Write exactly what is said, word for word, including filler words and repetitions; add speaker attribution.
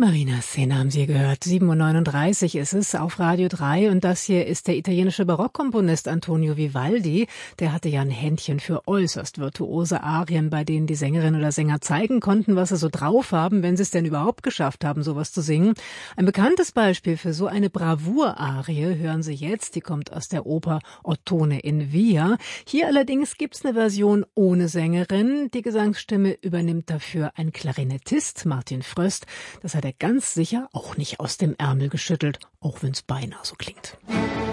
Speaker 1: Marina Sena haben Sie gehört. sieben Uhr neununddreißig ist es auf Radio drei und das hier ist der italienische Barockkomponist Antonio Vivaldi. Der hatte ja ein Händchen für äußerst virtuose Arien, bei denen die Sängerin oder Sänger zeigen konnten, was sie so drauf haben, wenn sie es denn überhaupt geschafft haben, sowas zu singen. Ein bekanntes Beispiel für so eine Bravour-Arie hören Sie jetzt. Die kommt aus der Oper Ottone in Via. Hier allerdings gibt's eine Version ohne Sängerin. Die Gesangsstimme übernimmt dafür ein Klarinettist, Martin Fröst. Das hat er ganz sicher auch nicht aus dem Ärmel geschüttelt, auch wenn es beinahe so klingt.